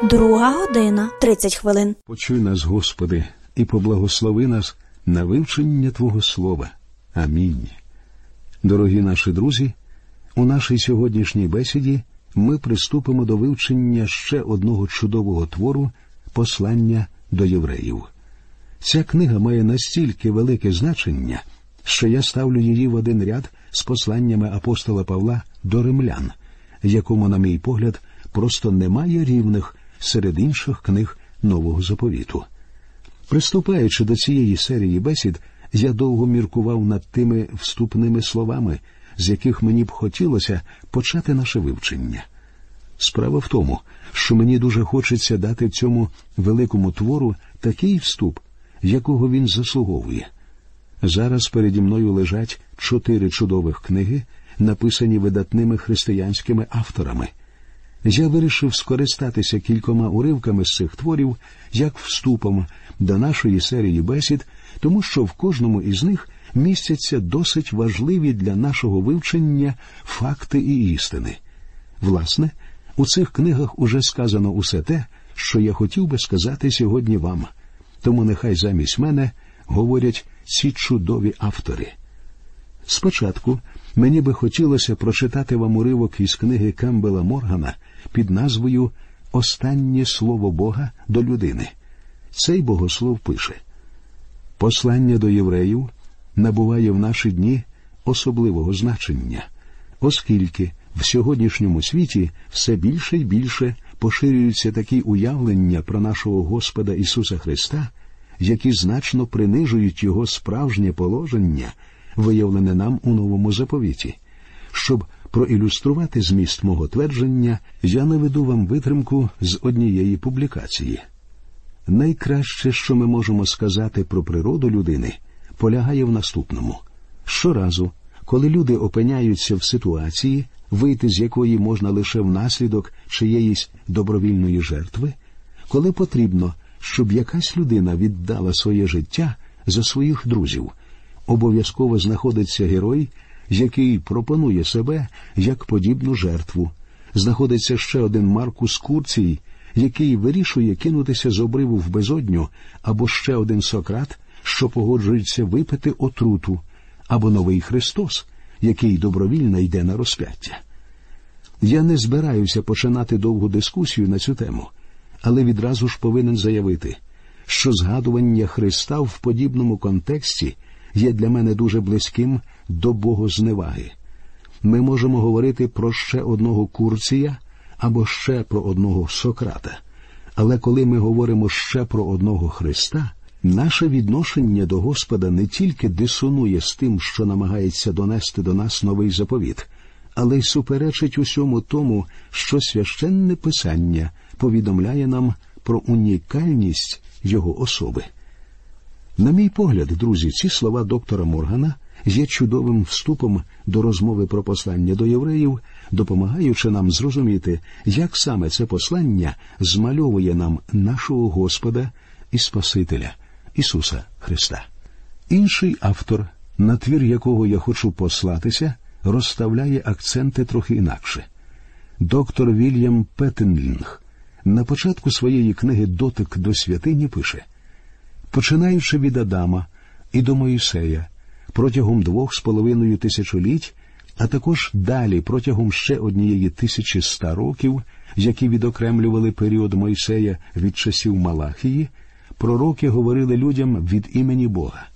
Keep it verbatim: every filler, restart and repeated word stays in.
Друга година, тридцять хвилин. Почуй нас, Господи, і поблагослови нас на вивчення Твого Слова. Амінь. Дорогі наші друзі, у нашій сьогоднішній бесіді ми приступимо до вивчення ще одного чудового твору «Послання до євреїв». Ця книга має настільки велике значення, що я ставлю її в один ряд з посланнями апостола Павла до римлян, якому, на мій погляд, просто немає рівних серед інших книг Нового Заповіту. Приступаючи до цієї серії бесід, я довго міркував над тими вступними словами, з яких мені б хотілося почати наше вивчення. Справа в тому, що мені дуже хочеться дати цьому великому твору такий вступ, якого він заслуговує. Зараз переді мною лежать чотири чудових книги, написані видатними християнськими авторами. Я вирішив скористатися кількома уривками з цих творів як вступом до нашої серії бесід, тому що в кожному із них містяться досить важливі для нашого вивчення факти і істини. Власне, у цих книгах уже сказано усе те, що я хотів би сказати сьогодні вам. Тому нехай замість мене говорять ці чудові автори. Спочатку мені би хотілося прочитати вам уривок із книги Кембела Моргана під назвою «Останнє слово Бога до людини». Цей богослов пише: «Послання до євреїв набуває в наші дні особливого значення, оскільки в сьогоднішньому світі все більше і більше поширюються такі уявлення про нашого Господа Ісуса Христа, які значно принижують Його справжнє положення, виявлене нам у Новому Заповіті. Щоб проілюструвати зміст мого твердження, я наведу вам витримку з однієї публікації. Найкраще, що ми можемо сказати про природу людини, полягає в наступному. Щоразу, коли люди опиняються в ситуації, вийти з якої можна лише внаслідок чиєїсь добровільної жертви, коли потрібно, щоб якась людина віддала своє життя за своїх друзів, обов'язково знаходиться герой, який пропонує себе як подібну жертву. Знаходиться ще один Маркус Курцій, який вирішує кинутися з обриву в безодню, або ще один Сократ, що погоджується випити отруту, або новий Христос, який добровільно йде на розп'яття. Я не збираюся починати довгу дискусію на цю тему, але відразу ж повинен заявити, що згадування Христа в подібному контексті є для мене дуже близьким до богозневаги. Ми можемо говорити про ще одного Курція або ще про одного Сократа. Але коли ми говоримо ще про одного Христа, наше відношення до Господа не тільки дисонує з тим, що намагається донести до нас новий заповіт, але й суперечить усьому тому, що Священне Писання повідомляє нам про унікальність його особи. На мій погляд, друзі, ці слова доктора Моргана є чудовим вступом до розмови про послання до євреїв, допомагаючи нам зрозуміти, як саме це послання змальовує нам нашого Господа і Спасителя Ісуса Христа. Інший автор, на твір якого я хочу послатися, розставляє акценти трохи інакше. Доктор Вільям Петтенлінг на початку своєї книги «Дотик до святині» пише: «Починаючи від Адама і до Моїсея, протягом двох з половиною тисячоліть, а також далі протягом ще однієї тисячі ста років, які відокремлювали період Мойсея від часів Малахії, пророки говорили людям від імені Бога.